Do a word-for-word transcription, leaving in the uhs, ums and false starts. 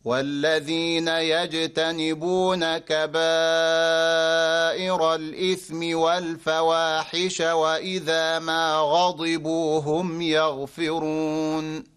والذين يجتنبون كبائر الإثم والفواحش وإذا ما غضبوا هم يغفرون